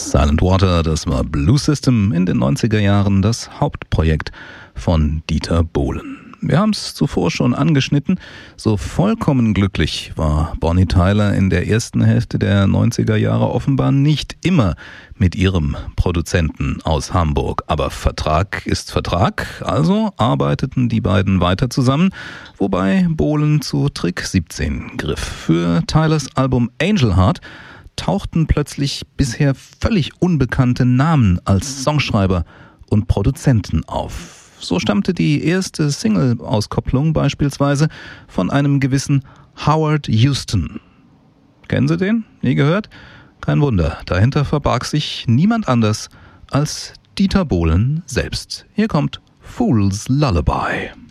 Silent Water, das war Blue System in den 90er Jahren, das Hauptprojekt von Dieter Bohlen. Wir haben es zuvor schon angeschnitten, so vollkommen glücklich war Bonnie Tyler in der ersten Hälfte der 90er Jahre offenbar nicht immer mit ihrem Produzenten aus Hamburg. Aber Vertrag ist Vertrag, also arbeiteten die beiden weiter zusammen, wobei Bohlen zu Trick 17 griff. Für Tylers Album Angel Heart tauchten plötzlich bisher völlig unbekannte Namen als Songschreiber und Produzenten auf. So stammte die erste Single-Auskopplung beispielsweise von einem gewissen Howard Houston. Kennen Sie den? Nie gehört? Kein Wunder, dahinter verbarg sich niemand anders als Dieter Bohlen selbst. Hier kommt Fool's Lullaby.